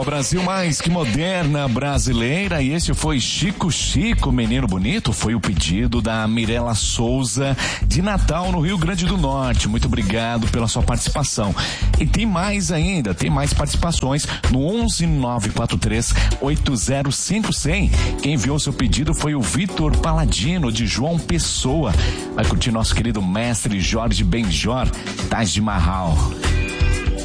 Brasil mais que moderna brasileira. E esse foi Chico Chico, Menino Bonito. Foi o pedido da Mirela Souza, de Natal, no Rio Grande do Norte. Muito obrigado pela sua participação. E tem mais ainda, tem mais participações no 11943-805-100. Quem enviou seu pedido foi o Vitor Paladino, de João Pessoa. Vai curtir nosso querido mestre Jorge Benjor, Taj Mahal.